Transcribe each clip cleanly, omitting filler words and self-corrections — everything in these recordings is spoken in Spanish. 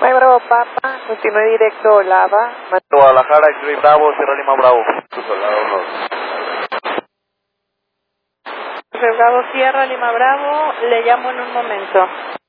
Mike Bravo Papa, continúe directo Lava. Guadalajara, X-Ray Bravo, Sierra Lima Bravo. Bravo Sierra Lima Bravo, le llamo en un momento.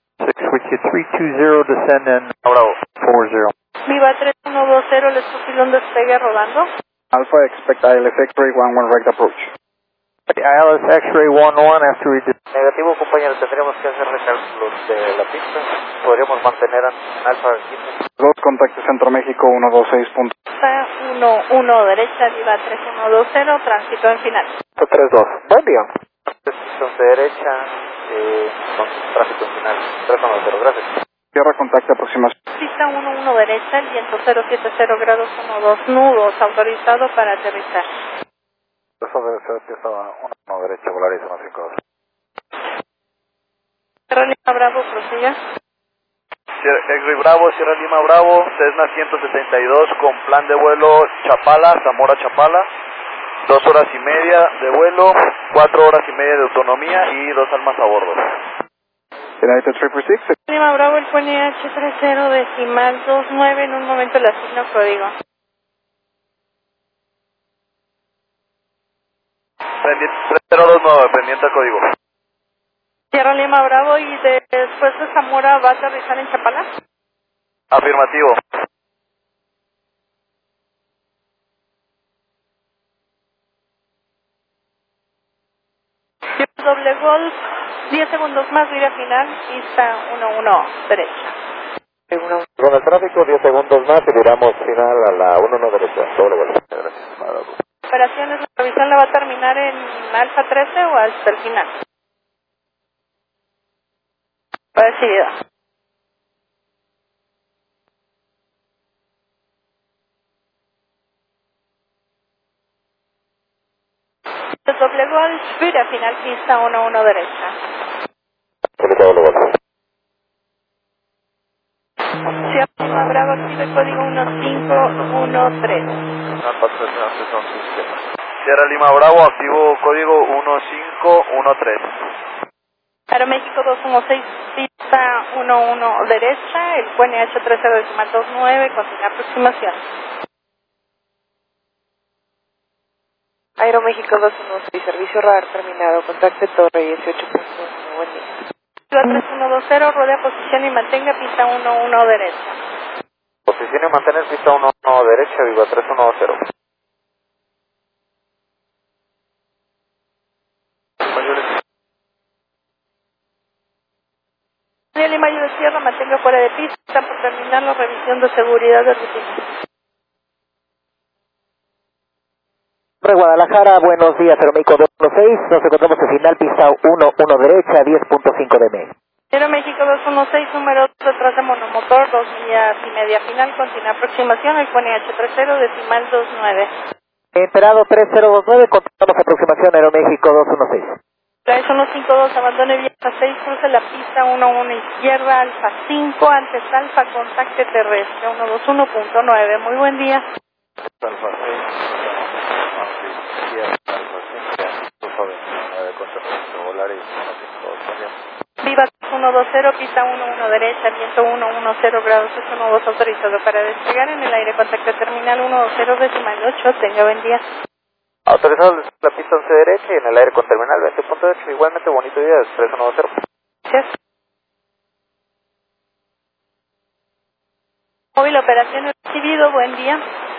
320, descend in Bravo. 40. Viva 3120, les posible un despegue rodando. Alpha, expect ILS X-ray 11 right approach. ILS X-ray 11 after we did. Negativo, compañero, tendríamos que hacer recálculos de la pista. Podríamos mantener en Alfa 15. 2, contacto Centro México 126. Está 11 derecha, Viva 3120, tránsito en final. 32. Buen día. De derecha, con tráfico en final. 310, gracias. Tierra, contacto aproximación. Pista 11 derecha, el viento 070 grados 12 nudos, autorizado para aterrizar. Eso debe ser que estaba 1 derecha, Volaris 152. Sierra Lima Bravo, prosiga. X-Ray Bravo, Sierra Lima Bravo, Cessna 172 con plan de vuelo Chapala, Zamora Chapala. 2 horas y media de vuelo, 4 horas y media de autonomía y 2 almas a bordo. United 346. Lima Bravo, el pone H30 decimal 29, en un momento le asigno código. Pendiente 329, pendiente al código. Sierra Lima Bravo, y después de Zamora va a aterrizar en Chapala. Afirmativo. Doble Golf, 10 segundos más, vira final, pista 11 derecha. Con el tráfico, 10 segundos más y viramos final a la 11 derecha. Doble vuelo. Gracias. Operaciones, la revisión la va a terminar en Alfa 13 o hasta el final. Recibido. Doble Golf, vira final, pista 11 derecha. Doble vuelo. Sierra Lima Bravo, active código 1513. Sierra Lima Bravo, activo código 1513. Aeroméxico 216, pista 11 derecha, el QNH 30.29, continúa aproximación. Aeroméxico 216, servicio radar terminado, contacte torre 18.1, buen día. Viva 3120, rodea posición y mantenga pista 11 derecha. Posición y mantener pista 11 derecha, Viva 3110. Lima de Sierra, mantenga fuera de pista, están por terminar la revisión de seguridad de rutina. Guadalajara, buenos días, Aeroméxico 216, nos encontramos en final, pista 11 derecha, 10.5 de M. Aeroméxico 216, número 2, detrás de monomotor, 2 millas y media final, continúa aproximación, el QNH 30, decimal 29. Emperado 3029, continuamos aproximación, Aeroméxico 216. La S152, abandone vía 6, cruce la pista 11 izquierda, Alfa 5, antes Alfa, contacte terrestre 121.9, muy buen día. Alfa 6. Viva 120, pista 11 derecha, viento 110 grados 8 autorizado para despegar en el aire, contacto terminal 10 decimal 8, tenga buen día. Autorizado la pista 11 derecha y en el aire con terminal 20.8, igualmente bonito día, 310. Gracias. Móvil operaciones recibido, buen día.